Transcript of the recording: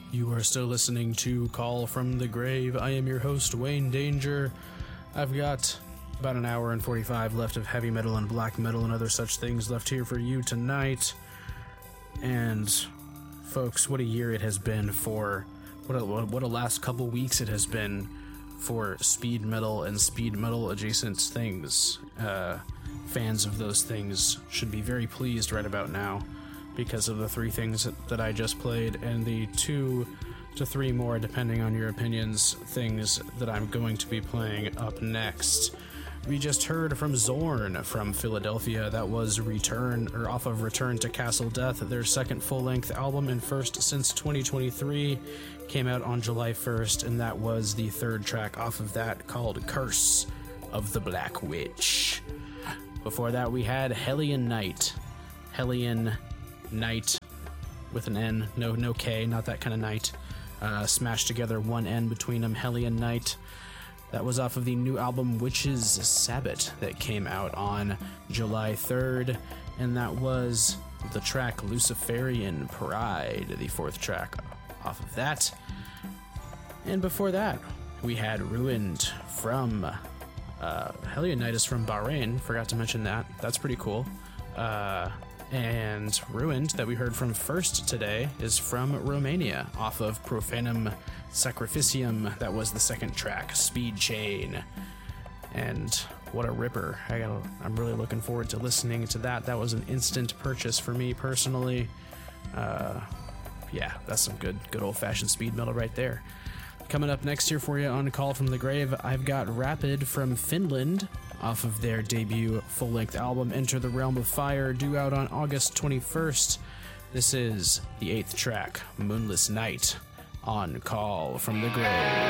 You are still listening to Call from the Grave. I am your host, Wayne Danger. I've got about an hour and 45 left of heavy metal and black metal and other such things left here for you tonight. And, folks, what a year it has been for... What a last couple weeks it has been for speed metal and speed metal adjacent things. Fans of those things should be very pleased right about now, because of the 3 things that I just played, and the 2 to 3 more, depending on your opinions, things that I'm going to be playing up next. We just heard from Zorn from Philadelphia. That was off of Return to Castle Death, their second full-length album and first since 2023. Came out on July 1st, and that was the 3rd track off of that, called Curse of the Black Witch. Before that, we had Hellion Night. Hellion Night with an N, no K, not that kind of night. Smashed together one N between them, Hellion Night. That was off of the new album Witches Sabbat that came out on July 3rd, and that was the track Luciferian Pride, the 4th track off of that. And before that, we had Ruined from Hellion Night is from Bahrain, forgot to mention that. That's pretty cool. And Ruined, that we heard from first today, is from Romania, off of Profanum Sacrificium. That was the 2nd track, Speed Chain. And what a ripper. I'm really looking forward to listening to that. That was an instant purchase for me personally. Yeah, that's some good old-fashioned speed metal right there. Coming up next here for you on Call from the Grave, I've got Rapid from Finland, off of their debut full-length album, Enter the Realm of Fire, due out on August 21st. This is the 8th track, Moonless Night, on Call from the Grave.